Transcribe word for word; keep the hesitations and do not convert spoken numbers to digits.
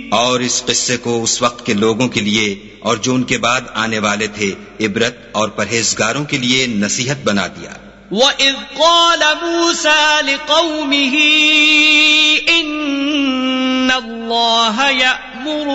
और इस किस्से को उस वक्त के लोगों के लिए और जो उनके बाद आने वाले थे इबरत और परहेजगारों के लिए नसीहत बना दिया। وَإِذْ قَالَ مُوسَى لِقَوْمِهِ إِنَّ اللَّهَ يَأْمُرُ